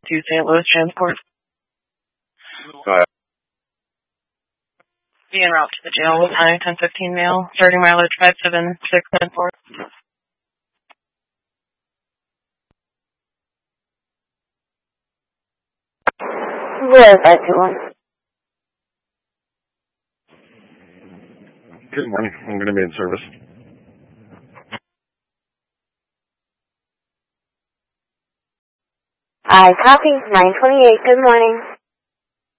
to St. Louis Transport. Go ahead. Be en route to the jail with high 1015 mail, starting mileage 57694. Royal 521. Good morning. I'm going to be in service. I copy 928. Good morning.